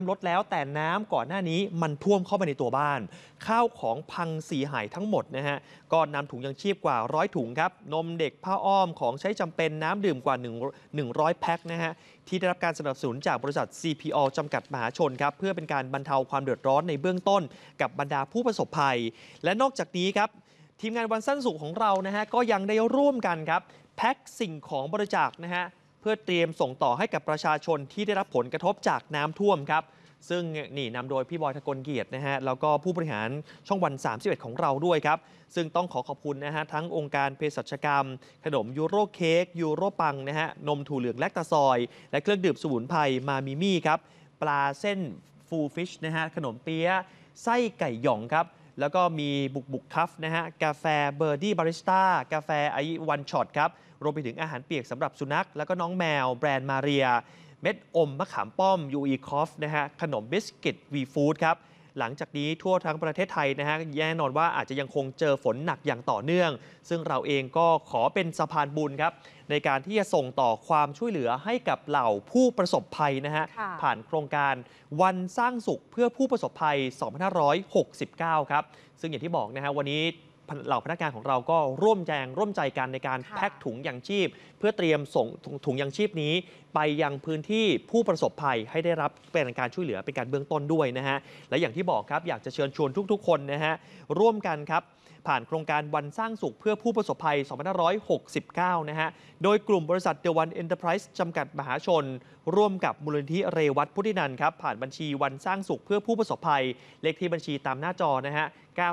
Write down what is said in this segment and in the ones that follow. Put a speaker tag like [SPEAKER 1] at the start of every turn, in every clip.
[SPEAKER 1] ลดแล้วแต่น้ำก่อนหน้านี้มันท่วมเข้าไปในตัวบ้านข้าวของพังเสียหายทั้งหมดนะฮะก็นำถุงยังชีพกว่า100ถุงครับนมเด็กผ้าอ้อมของใช้จำเป็นน้ำดื่มกว่า100แพ็คนะฮะที่ได้รับการสนับสนุนจากบริษัท CPO จำกัดมหาชนครับเพื่อเป็นการบรรเทาความเดือดร้อนในเบื้องต้นกับบรรดาผู้ประสบภัยและนอกจากนี้ครับทีมงานวันสั้นสุขของเรานะฮะก็ยังได้ร่วมกันครับแพ็คสิ่งของบริจาคนะฮะเพื่อเตรียมส่งต่อให้กับประชาชนที่ได้รับผลกระทบจากน้ำท่วมครับซึ่งนี่นำโดยพี่บอยทะกลเกียรตินะฮะแล้วก็ผู้บริหารช่องวัน31ของเราด้วยครับซึ่งต้องขอบคุณนะฮะทั้งองค์การเภสัชกรรมขนมยูโรเค้กยูโรปังนะฮะนมถั่วเหลืองแลคตาซอยและเครื่องดื่มสมุนไพรมามิมี่ครับปลาเส้นฟูลฟิชนะฮะขนมเปี๊ยะไส้ไก่หย่องครับแล้วก็มีบุกคัฟนะฮะกาแฟเบอร์ดี้บาริสต้ากาแฟไอวันช็อตครับรวมไปถึงอาหารเปียกสำหรับสุนัขแล้วก็น้องแมวแบรนด์มาเรียเม็ดอมมะขามป้อม UE Coffee นะฮะขนมบิสกิตวีฟู้ดครับหลังจากนี้ทั่วทั้งประเทศไทยนะฮะแน่นอนว่าอาจจะยังคงเจอฝนหนักอย่างต่อเนื่อง ซึ่งเราเองก็ขอเป็นสะพานบุญครับในการที่จะส่งต่อความช่วยเหลือให้กับเหล่าผู้ประสบภัยนะฮะผ่านโครงการวันสร้างสุขเพื่อผู้ประสบภัย 2569 ครับซึ่งอย่างที่บอกนะฮะวันนี้เหล่าพนักงานของเราก็ร่วมใจกันในการแพ็คถุงยางชีพเพื่อเตรียมส่งถุงยางชีพนี้ไปยังพื้นที่ผู้ประสบภัยให้ได้รับเป็นการช่วยเหลือเป็นการเบื้องต้นด้วยนะฮะและอย่างที่บอกครับอยากจะเชิญชวนทุกๆคนนะฮะร่วมกันครับผ่านโครงการวันสร้างสุขเพื่อผู้ประสบภัย 2569 นะฮะโดยกลุ่มบริษัท The One Enterprise จำกัดมหาชนร่วมกับมูลนิธิเรวัตพุทธินันท์ครับผ่านบัญชีวันสร้างสุขเพื่อผู้ประสบภัยเลขที่บัญชีตามหน้าจอนะฮะ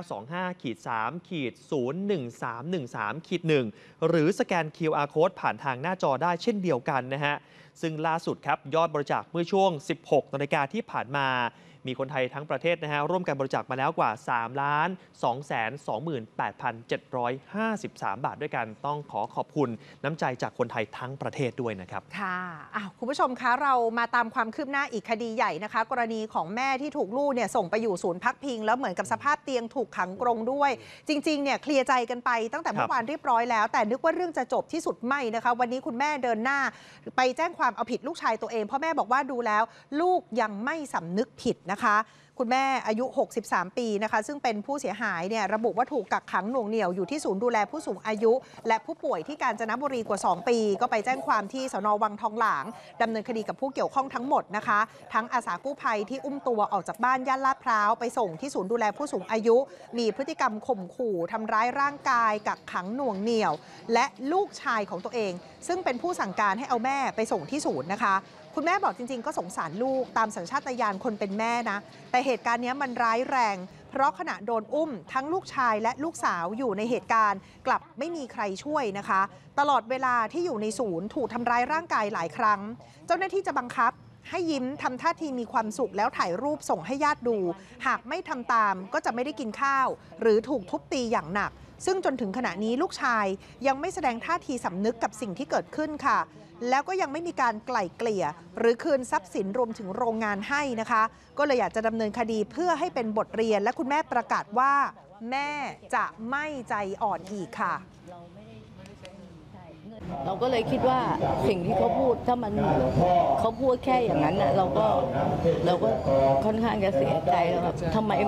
[SPEAKER 1] 925-3-01313-1หรือสแกน QR Code ผ่านทางหน้าจอได้เช่นเดียวกันนะฮะซึ่งล่าสุดครับยอดบริจาคเมื่อช่วง 16 นาฬิกาที่ผ่านมามีคนไทยทั้งประเทศนะฮะร่วมกันบริจาคมาแล้วกว่า 3,228,753 บาทด้วยกันต้องขอบคุณน้ำใจจากคนไทยทั้งประเทศด้วยนะครับ
[SPEAKER 2] ค่ะคุณผู้ชมคะเรามาตามความคืบหน้าอีกคดีใหญ่นะคะกรณีของแม่ที่ถูกลูกเนี่ยส่งไปอยู่ศูนย์พักพิงแล้วเหมือนกับสภาพเตียงถูกขังกรงด้วยจริงๆเนี่ยเคลียร์ใจกันไปตั้งแต่เมื่อวานเรียบร้อยแล้วแต่นึกว่าเรื่องจะจบที่สุดไม่นะคะวันนี้คุณแม่เดินหน้าไปแจ้งความเอาผิดลูกชายตัวเองเพราะแม่บอกว่าดูแล้วลูกยังไม่สำนึกผิดนะคะคุณแม่อายุ63 ปีนะคะซึ่งเป็นผู้เสียหายเนี่ยระบุว่าถูกกักขังหน่วงเหนี่ยวอยู่ที่ศูนย์ดูแลผู้สูงอายุและผู้ป่วยที่กาญจนบุรีกว่า2 ปีก็ไปแจ้งความที่สน.วังทองหลางดำเนินคดีกับผู้เกี่ยวข้องทั้งหมดนะคะทั้งอาสากู้ภัยที่อุ้มตัวออกจากบ้านย่านลาดพร้าวไปส่งที่ศูนย์ดูแลผู้สูงอายุมีพฤติกรรมข่มขู่ทำร้ายร่างกายกักขังหน่วงเหนี่ยวและลูกชายของตัวเองซึ่งเป็นผู้สั่งการให้เอาแม่ไปส่งที่ศูนย์นะคะคุณแม่บอกจริงๆก็สงสารลูกตามสัญชาตญาณคนเป็นแม่นะแต่เหตุการณ์นี้มันร้ายแรงเพราะขณะโดนอุ้มทั้งลูกชายและลูกสาวอยู่ในเหตุการณ์กลับไม่มีใครช่วยนะคะตลอดเวลาที่อยู่ในศูนย์ถูกทำร้ายร่างกายหลายครั้งเจ้าหน้าที่จะบังคับให้ยิ้มทำท่าทีมีความสุขแล้วถ่ายรูปส่งให้ญาติดูหากไม่ทำตามก็จะไม่ได้กินข้าวหรือถูกทุบตีอย่างหนักซึ่งจนถึงขณะนี้ลูกชายยังไม่แสดงท่าทีสำนึกกับสิ่งที่เกิดขึ้นค่ะแล้วก็ยังไม่มีการไกล่เกลี่ยหรือคืนทรัพย์สินรวมถึงโรงงานให้นะคะก็เลยอยากจะดำเนินคดีเพื่อให้เป็นบทเรียนและคุณแม่ประกาศว่าแม่จะไม่ใจอ่อนอีกค่ะ
[SPEAKER 3] เราก็เลยคิดว่าสิ่งที่เขาพูดถ้ามันเขาพูดแค่อย่างนั้นเราก็ค่อนข้างจะเสียใจแล้วแบบทำไม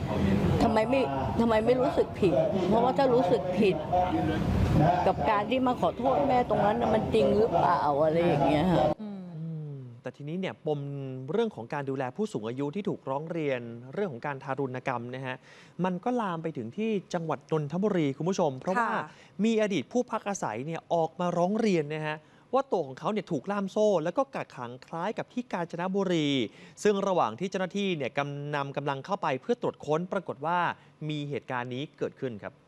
[SPEAKER 3] ไม่รู้สึกผิดเพราะว่าถ้ารู้สึกผิดกับการที่มาขอโทษแม่ตรงนั้นมันจริงหรือเปล่าอะไรอย่างเงี้ยค่ะ
[SPEAKER 1] แต่ทีนี้เนี่ยปมเรื่องของการดูแลผู้สูงอายุที่ถูกร้องเรียนเรื่องของการทารุณกรรมนะฮะมันก็ลามไปถึงที่จังหวัดนนทบุรีคุณผู้ชมเพราะว่ามีอดีตผู้พักอาศัยเนี่ยออกมาร้องเรียนนะฮะว่าตัวของเขาเนี่ยถูกล่ามโซ่แล้วก็กักขังคล้ายกับที่กาญจนบุรีซึ่งระหว่างที่เจ้าหน้าที่เนี่ยนำกำลังเข้าไปเพื่อตรวจค้นปรากฏว่ามีเหตุการณ์นี้เกิดขึ้นครับ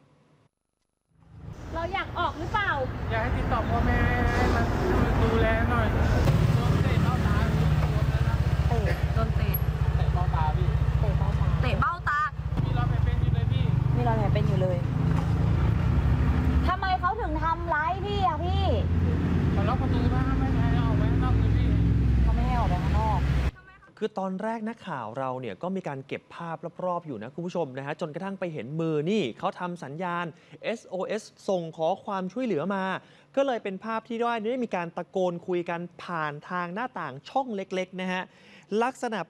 [SPEAKER 4] เราอยากออกหรือเปล่า
[SPEAKER 5] อยากให้ติดต่อพ่อแม่ให้มันดูแลหน่อยโดนเตะเบ้าตา
[SPEAKER 4] โดนเตะ
[SPEAKER 5] เบ้าตาพี่
[SPEAKER 4] เตะเบ้าตา
[SPEAKER 5] มีรอยแผลเป็นอยู่เลยพี่
[SPEAKER 3] มีรอยแผลเป็นอยู่เลย
[SPEAKER 4] ทำไมเขาถึงทำร้ายพี่อะพี่
[SPEAKER 5] เขาล็อกประตูนะไม่ให้ออกไปข้างนอกเลยพี่
[SPEAKER 4] เขาไม่ให้ออกไปข้างนอก
[SPEAKER 1] คือตอนแรกนักข่าวเราเนี่ยก็มีการเก็บภาพรอบๆอยู่นะคุณผู้ชมนะฮะจนกระทั่งไปเห็นมือนี่เขาทำสัญญาณ SOS ส่งขอความช่วยเหลือมาก็เลยเป็นภาพที่ได้มีการตะโกนคุยกันผ่านทางหน้าต่างช่องเล็กๆนะฮะลักษณะ